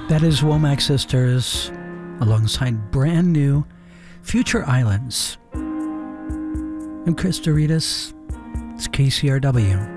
That is Womack Sisters alongside brand new Future Islands. I'm Chris Doritas. It's KCRW.